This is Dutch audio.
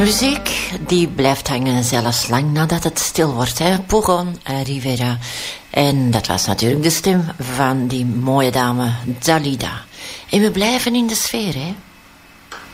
Muziek die blijft hangen zelfs lang nadat het stil wordt. Hè? Pogon Rivera. En dat was natuurlijk de stem van die mooie dame Dalida. En we blijven in de sfeer, hè.